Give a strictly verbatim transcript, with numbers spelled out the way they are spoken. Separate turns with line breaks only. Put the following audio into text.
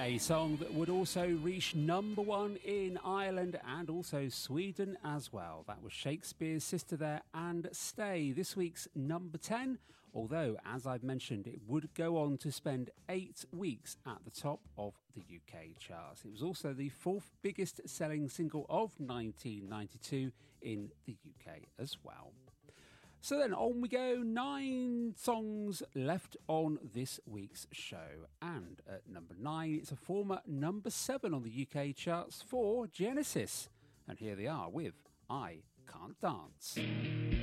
A song that would also reach number one in Ireland and also Sweden as well. That was Shakespeare's Sister there and Stay, this week's number ten. Although, as I've mentioned, it would go on to spend eight weeks at the top of the U K charts. It was also the fourth biggest selling single of nineteen ninety-two in the U K as well. So then on we go, nine songs left on this week's show. And at number nine, it's a former number seven on the U K charts for Genesis. And here they are with I Can't Dance.